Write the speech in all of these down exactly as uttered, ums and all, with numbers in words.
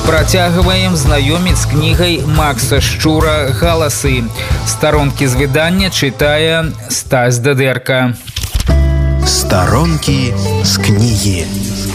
Працягваем знаёміць з кнігай Макса Шчура «Галасы». Старонкі з выдання чытае Стась Дадэрка. Старонкі з кнігі.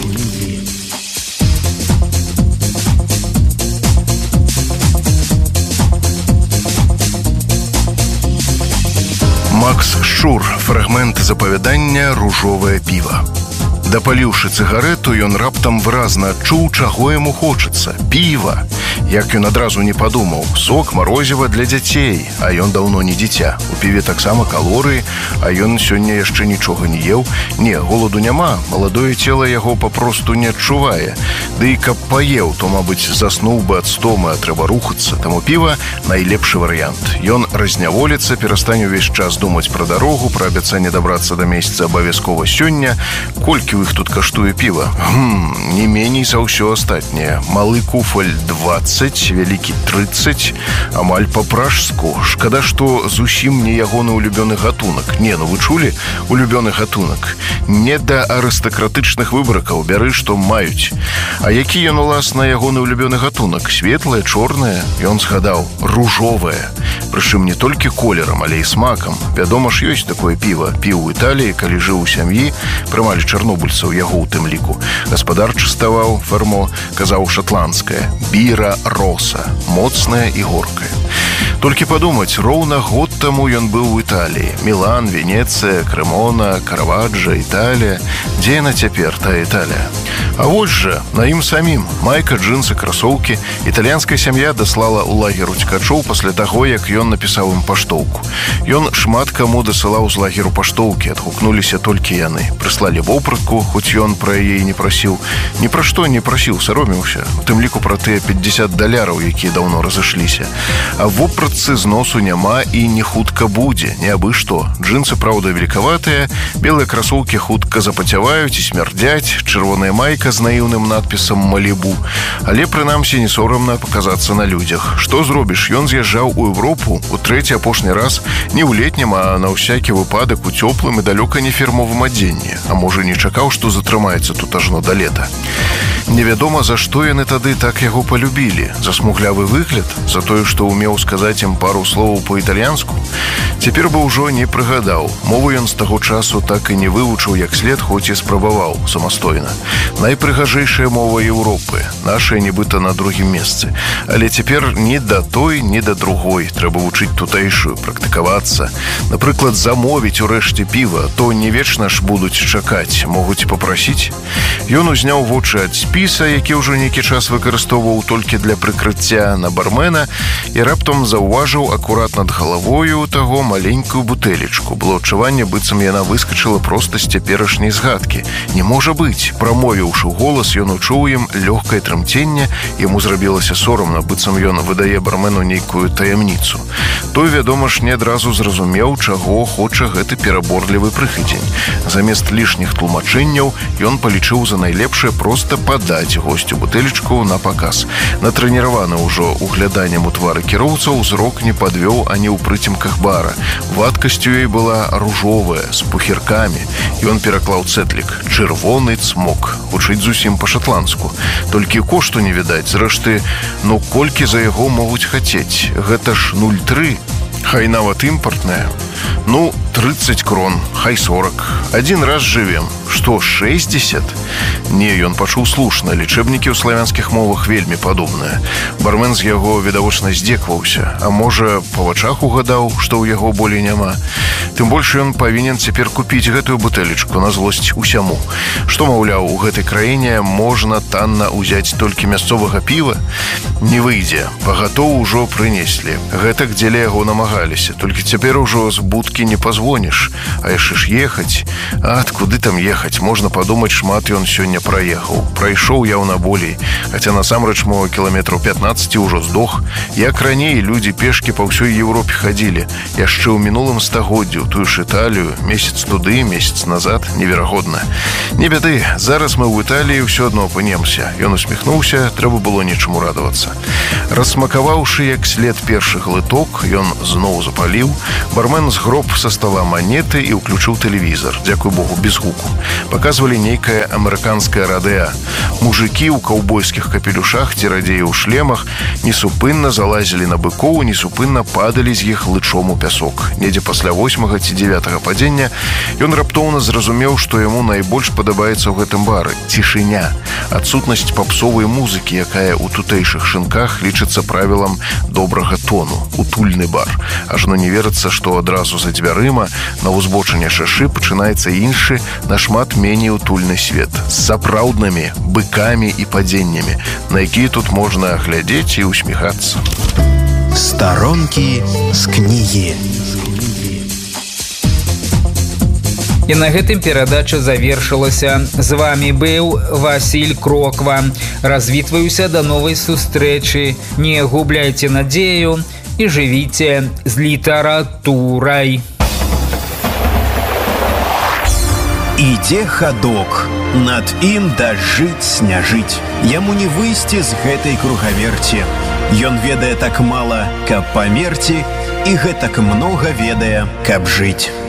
Макс Шчур. Фрагмент з апавядання «Ружовае піва». Дапаліўшы цыгарэту, ён раптам выразна адчуў, чаго яму хочацца – піва. Як ён адразу не падумаў, сок, марозіва для дзяцей, а ён даўно не дзіця. У піве таксама калорыі, а ён сёння яшчэ нічога не еў. Не, голаду няма, маладое цела яго папросту не адчувае. Ды і каб паеў, то, мабыць, заснуў бы ад стомы, а трэба рухацца. Таму піва – найлепшы варыянт. Ён разняволіцца, перастане ўвесь час думаць пра дарогу, пра абяцанне дабрацца да месяца абавязкова сёння. Колькі іх тут каштуе піва? Гм, не меней за ўсё астатняе. Малы куфаль дваццаць, вялікі трыццаць, амаль па-пражску. Шкада, што зусім не ягоны улюбёны гатунак. Не, ну вы чулі? Улюбёны гатунак. Не да арыстакратычных выбракаў, бяры, што маюць. А які ён, уласна, ягоны улюбёны гатунак? Светлае, чорнае? Ён згадаў ружовае. Прычым не толькі колерам, але і смакам. Вядома ж, ёсць такое піва. Піў у Італіі, калі жыў у сям'і, прымалі чарнобыльцаў, яго ў тым ліку. Гаспадар частаваў фермо, казаў шатландскае. Біра роса. Моцная і горкая. Толькі падумаць, роўна год таму ён быў у Італіі. Мілан, Венецыя, Крэмона, Караваджа, Італія. Дзе яна цяпер, тая Італія? А вось жа, на ім самім. Майка, джинсы, красоўкі. Італьянская сям'я даслала ў лагер уцекачоў пасля таго, як ён напісаў ім паштоўку. Ён шмат каму дасылаў з лагеру паштоўкі, адгукнуліся толькі яны. Прыслалі вопратку, хоць ён пра яе не прасіў. Ні пра што не прасіў, саромеўся. У тым ліку пра тыя пятьдесят даляраў, якія даўно разышліся. А вопратцы зносу няма і не хутка будзе, не абы што. Джинсы, праўда, великаватыя, белыя красоўкі хутка запацяваюць і смярдзяць, чырвоная майка з наіўным надпісам «Малібу». Але, прынамсі, не сорамна паказацца на людзях. Што зробіш? Ён з'язджаў у Еўропу у трэці апошні раз не ў летнім, а на ўсякі выпадак у цёплым і далёка не фірмовым адзенні. А можа, не чакаў, што затрымаецца тут ажно да лета. Невядома, за што яны тады так яго палюбілі. За смуглявы выгляд? За тое, што ўмеў сказаць ім пару словаў па-італьянску? Цяпер бы ўжо не прыгадаў. Мову ён з таго часу так і не вывучыў як след, хоць і спрабаваў самастойна. Найпрыгажэйшая мова Еўропы. Нашая нібыта на другім месцы. Але цяпер ні да той, ні да другой. Трэба вучыць тутэйшую, практыкавацца. Напрыклад, замовіць урэшце піва. То не вечна ж будуць чакаць. Могуць папрасіць. Ён узняў вочы ад спіса, які ўжо нейкі час выкарыстоўваў толькі для прыкрыцця, на бармена і раптам заўважыў акурат над галавою таго маленькую бутэлечку. Было адчуванне, быццам яна выскачыла проста з цяперашняй згадкі. Не можа быць. Прамовіўшы голас, ён учуў ім лёгкае трымценне, яму зрабілася сорамна, быццам ён выдае бармену нейкую таямніцу. Той, вядома ж, не адразу зразумеў, чаго хоча гэты пераборлівы прыхадзень. Замест лішніх тлумачэнняў ён палічыў за найлепшае проста падаць госцю бутэлечку на паказ. Натрэніраваны ўжо угляданнем у твары кіроўцаў, зрок не падвёў ані ў прыцемках бара. Вадкасцю ёй была ружовая, з пухіркамі. Ён пераклаў цэтлік «Чырвоны цмок». Гучыць зусім па-шатландску. Толькі кошту не відаць. Зрэшты, ну колькі за яго могуць хацець? Гэта ж нуль тры. Хай нават імпартная. Ну, тридцать крон, хай сорок. Один раз жывем. Што, шэсцьдзесят? Не, ён пачуў слушна. Лічэбнікі ў славянскіх мовах вельмі падобныя. Бармен з яго, відавочна, здзекваўся. А можа, па вачах угадаў, што ў яго болей няма. Тым больш ён павінен цяпер купіць гэтую бутэлечку на злосць усяму. Што, маўляў, у гэтай краіне можна танна ўзяць толькі мясцовага піва? Не выйдзе. Пагатоў ужо прынеслі. Гэтак дзеля яго намагаліся. Толькі цяпер ужо з будкі не пазвоніш. А яшчэ ж ехаць. А адкуды там ехаць? Можна падумаць, шмат ён сёння праехаў. Прайшоў яўна болей. Хаця насамрэч мо кіламетраў пятнаццаць ўжо здох. Як раней людзі пешкі па ўсёй Еўропе хадзілі. Яшчэ ў мінулым стагоддзі, у тую ж Італію, месяц туды, месяц назад. Неверагодна. Не бяды, зараз мы ў Італіі ўсё адно апынемся. Ён усміхнуўся, трэба было нечаму радавацца. Рассмакаваўшы як след першы глыток, ён з зноў запаліў. Бармен згроб са стола манеты і ўключыў тэлевізор. Дзякуй Богу, без гуку. Паказвалі нейкае амерыканскае радыа. Мужыкі ў каўбойскіх капелюшах ці радзей у шлемах несупынна залазілі на быкоў, несупынна падалі з іх лычом у пясок. Недзе пасля восьмага ці дзевятага падзення ён раптоўна зразумеў, што яму найбольш падабаецца ў гэтым бары – цішыня. Адсутнасць папсовай музыкі, якая ў тутэйшых шынках лічыцца правілам добрага тону. Утульны бар. Ажно не верыцца, што адразу за дзвярыма на ўзбочыне шашы пачынаецца іншы, нашмат меней утульны свет. З сапраўднымі быкамі і падзеннямі, на якія тут можна глядзець і усміхацца. Старонкі з кнігі. І на гэтым перадача завершылася. З вами быў Васіль Кроква. Развітваюся да новай сустрэчы. Не губляйце надзею і жывіце з літаратурай. Ідзе хадок, над ім дажыць не жыць. Яму не выйсці з гэтай кругаверці. Ён ведае так мала, каб памерці, і гэтак многа ведае, каб жыць.